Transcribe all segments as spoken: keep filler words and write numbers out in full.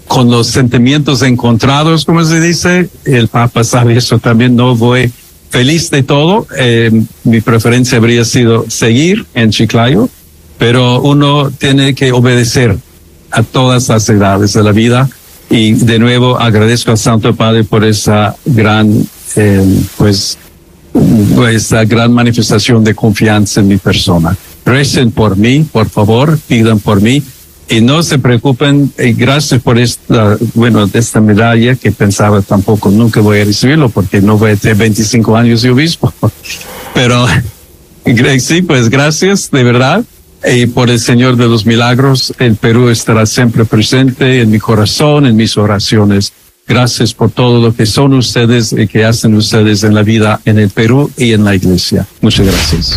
con los sentimientos encontrados, como se dice. El Papa sabe eso también. No voy feliz de todo. Eh, mi preferencia habría sido seguir en Chiclayo, pero uno tiene que obedecer a todas las edades de la vida. Y de nuevo agradezco al Santo Padre por esa gran, eh, pues, esa gran manifestación de confianza en mi persona. Recen por mí, por favor, pidan por mí. Y no se preocupen, y gracias por esta, bueno, esta medalla que pensaba tampoco nunca voy a recibirlo porque no voy a tener veinticinco años de obispo. Pero sí, pues gracias, de verdad. Y por el Señor de los Milagros, el Perú estará siempre presente en mi corazón, en mis oraciones. Gracias por todo lo que son ustedes y que hacen ustedes en la vida en el Perú y en la Iglesia. Muchas gracias.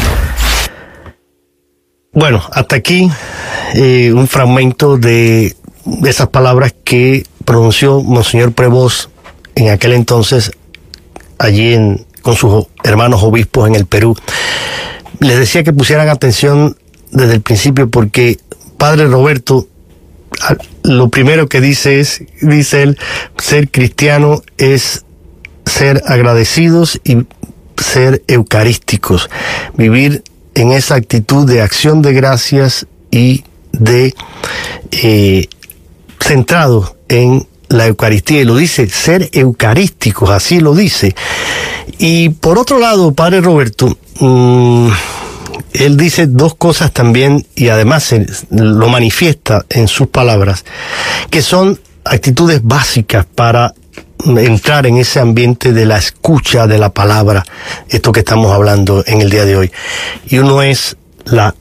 Bueno, hasta aquí eh, un fragmento de esas palabras que pronunció Monseñor Prevost en aquel entonces allí en, con sus hermanos obispos en el Perú. Les decía que pusieran atención desde el principio porque Padre Roberto lo primero que dice es, dice él, ser cristiano es ser agradecidos y ser eucarísticos, vivir en esa actitud de acción de gracias y de eh, centrado en la Eucaristía, y lo dice, ser eucarísticos, así lo dice. Y por otro lado, Padre Roberto, mmm, él dice dos cosas también, y además se, lo manifiesta en sus palabras, que son actitudes básicas para entrar en ese ambiente de la escucha de la palabra, esto que estamos hablando en el día de hoy. Y uno es la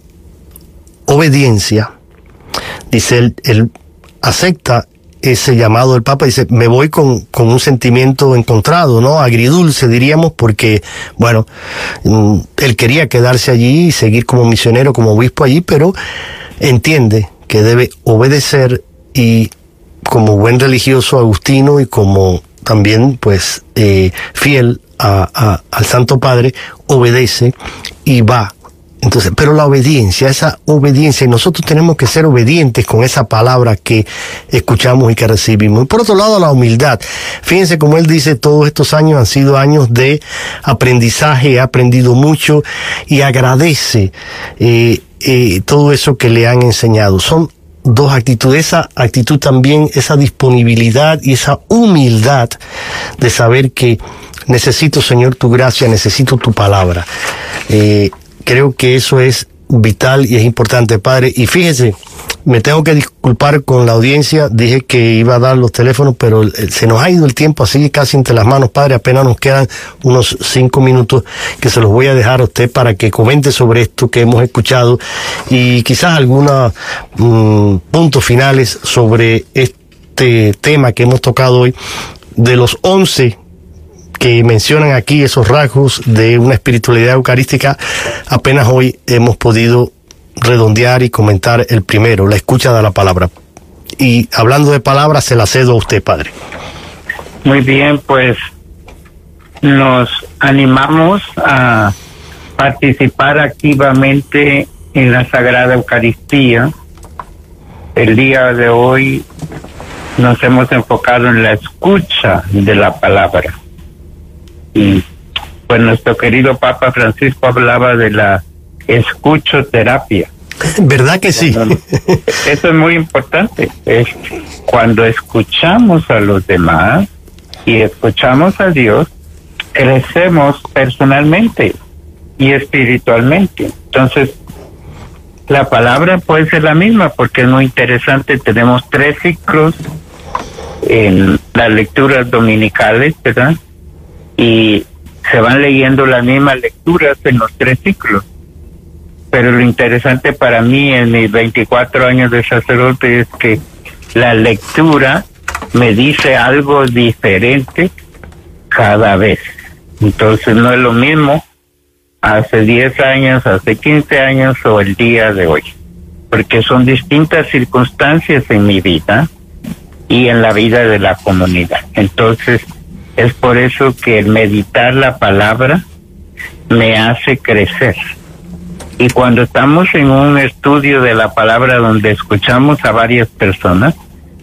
obediencia. Dice él, él acepta ese llamado del Papa, dice, me voy con, con un sentimiento encontrado, ¿no? Agridulce, diríamos, porque, bueno, él quería quedarse allí y seguir como misionero, como obispo allí, pero entiende que debe obedecer y como buen religioso agustino y como también, pues, eh, fiel a, a, al Santo Padre, obedece y va. Entonces, pero la obediencia, esa obediencia, y nosotros tenemos que ser obedientes con esa palabra que escuchamos y que recibimos. Y por otro lado, la humildad. Fíjense como él dice, todos estos años han sido años de aprendizaje, he aprendido mucho y agradece eh, eh, todo eso que le han enseñado. Son dos actitudes, esa actitud también, esa disponibilidad y esa humildad de saber que necesito, Señor, tu gracia, necesito tu palabra. Eh, Creo que eso es vital y es importante, Padre. Y fíjese, me tengo que disculpar con la audiencia. Dije que iba a dar los teléfonos, pero se nos ha ido el tiempo así casi entre las manos, Padre. Apenas nos quedan unos cinco minutos que se los voy a dejar a usted para que comente sobre esto que hemos escuchado y quizás algunos mmm, puntos finales sobre este tema que hemos tocado hoy. De los once que mencionan aquí, esos rasgos de una espiritualidad eucarística, apenas hoy hemos podido redondear y comentar el primero, la escucha de la palabra. Y hablando de palabras, se la cedo a usted, Padre. Muy bien, pues nos animamos a participar activamente en la Sagrada Eucaristía. El día de hoy nos hemos enfocado en la escucha de la palabra. Y pues nuestro querido Papa Francisco hablaba de la escuchoterapia. ¿Verdad que sí? Cuando, eso es muy importante. Es cuando escuchamos a los demás y escuchamos a Dios, crecemos personalmente y espiritualmente. Entonces, la palabra puede ser la misma porque es muy interesante. Tenemos tres ciclos en las lecturas dominicales, ¿verdad? Y se van leyendo las mismas lecturas en los tres ciclos. Pero lo interesante para mí en mis veinticuatro años de sacerdote es que la lectura me dice algo diferente cada vez. Entonces no es lo mismo hace diez años, hace quince años o el día de hoy. Porque son distintas circunstancias en mi vida y en la vida de la comunidad. Entonces, es por eso que el meditar la palabra me hace crecer. Y cuando estamos en un estudio de la palabra donde escuchamos a varias personas,